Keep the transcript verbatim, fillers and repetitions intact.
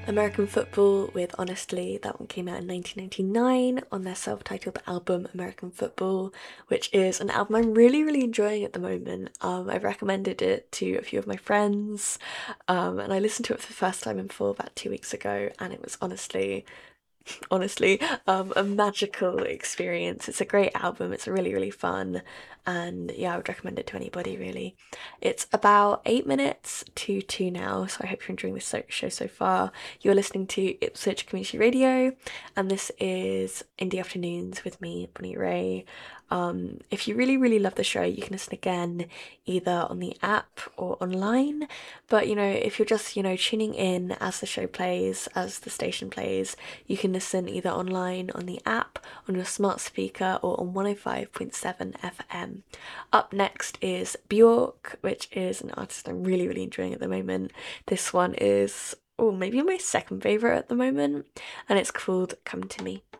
American Football with Honestly. That one came out in nineteen ninety-nine on their self-titled album American Football, which is an album I'm really, really enjoying at the moment. Um, I've recommended it to a few of my friends, um, and I listened to it for the first time in full about two weeks ago, and it was honestly honestly, um, a magical experience. It's a great album, it's really, really fun, and yeah, I would recommend it to anybody really. It's about eight minutes to two now, so I hope you're enjoying this show so far. You're listening to Ipswich Community Radio, and this is Indie Afternoons with me, Bonnie Ray. Um, if you really, really love the show, you can listen again either on the app or online. But you know, if you're just, you know, tuning in as the show plays, as the station plays, you can listen either online on the app, on your smart speaker, or on one oh five point seven F M. Up next is Bjork, which is an artist I'm really, really enjoying at the moment. This one is, oh, maybe my second favourite at the moment, and it's called Come to Me.